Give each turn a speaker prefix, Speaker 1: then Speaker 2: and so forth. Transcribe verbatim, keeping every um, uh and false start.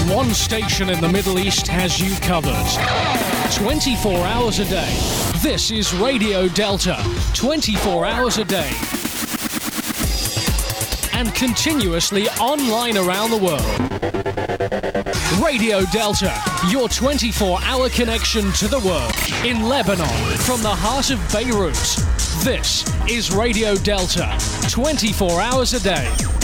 Speaker 1: One station in the Middle East has you covered. twenty-four hours a day. This is Radio Delta. twenty-four hours a day. And continuously online around the world. Radio Delta, your twenty-four hour connection to the world. In Lebanon, from the heart of Beirut. This is Radio Delta. twenty-four hours a day.